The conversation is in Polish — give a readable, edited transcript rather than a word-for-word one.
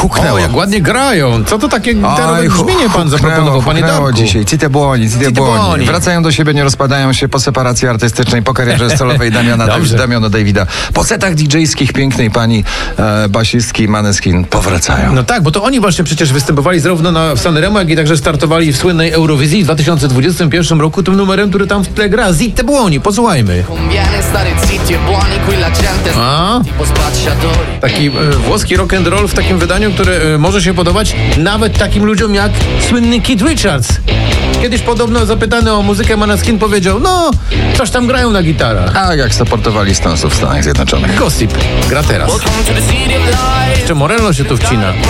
huknęło. O, jak ładnie grają. Co to takie gitarowe brzmienie pan zaproponował, panie Darku? Dzisiaj. Cite Buoni. Wracają do siebie, nie rozpadają się po separacji artystycznej, po karierze solowej Damiana Davida. Po setach DJ-skich pięknej pani basistki Maneskin powracają. No tak, bo to oni właśnie przecież występowali zarówno w Sanremo, jak i także startowali w słynnej Eurowizji w 2021 roku tym numerem, który tam w tle gra. Zitte Buoni, posłuchajmy. A? Taki włoski rock and roll w takim wydaniu, które może się podobać nawet takim ludziom jak słynny Keith Richards. Kiedyś podobno zapytany o muzykę Maneskin powiedział, no, coś tam grają na gitarach. A jak supportowali Stonesów w Stanach Zjednoczonych. Gossip gra teraz. Jeszcze Morello się tu wcina.